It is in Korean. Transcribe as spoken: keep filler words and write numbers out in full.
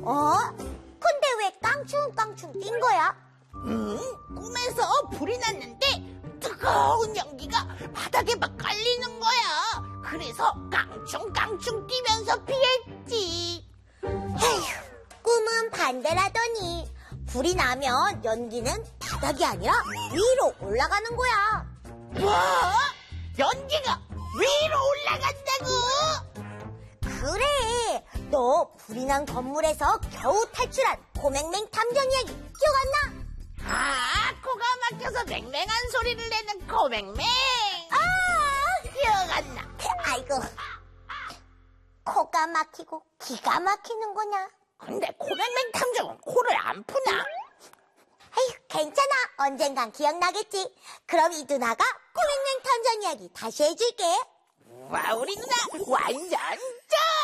어? 근데 왜 깡충깡충 뛴 거야? 음, 꿈에서 불이 났는데 뜨거운 연기가 바닥에 막 깔리는 거야. 그래서 깡충깡충 뛰면서 피했지. 에휴, 꿈은 반대라더니 불이 나면 연기는 바닥이 아니라 위로 올라가는 거야. 뭐? 연기가 위로 올라간다고? 그래, 너 불이 난 건물에서 겨우 탈출한 코맹맹 탐정 이야기 기억 안 나? 아, 코가 막혀서 맹맹한 소리를 내는 코맹맹. 아, 기억 안 나. 아이고, 코가 막히고 기가 막히는 거냐? 근데 코맹맹 탐정은 코를 안 푸나? 에휴, 괜찮아. 언젠간 기억나겠지. 그럼 이 누나가 코맹맹 탐정 이야기 다시 해줄게. 와, 우리 누나 완전 짱!